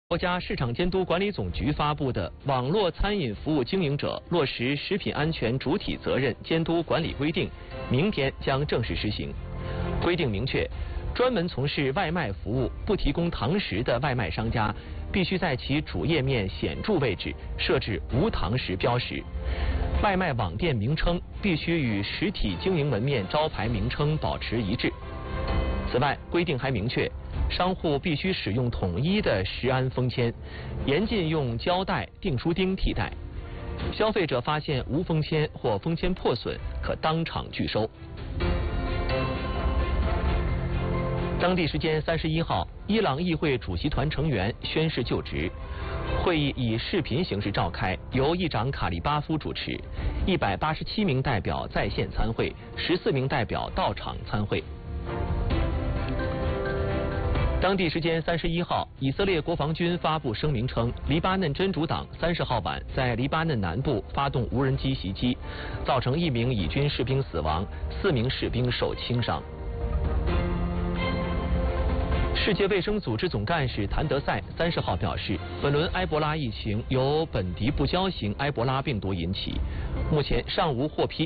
国家市场监督管理总局发布的《网络餐饮服务经营者落实食品安全主体责任监督管理规定》明天将正式施行。规定明确，专门从事外卖服务不提供堂食的外卖商家，必须在其主页面显著位置设置无堂食标识。外卖网店名称必须与实体经营门面招牌名称保持一致。此外，规定还明确，商户必须使用统一的食安封签，严禁用胶带、订书钉替代。消费者发现无封签或封签破损，可当场拒收。当地时间31号，伊朗议会主席团成员宣誓就职。会议以视频形式召开，由议长卡利巴夫主持，187名代表在线参会，14名代表到场参会。当地时间31号，以色列国防军发布声明称，黎巴嫩真主党30号晚在黎巴嫩南部发动无人机袭击，造成1名以军士兵死亡，4名士兵受轻伤。世界卫生组织总干事谭德赛30号表示，本轮埃博拉疫情由本地不交型埃博拉病毒引起，目前尚无获批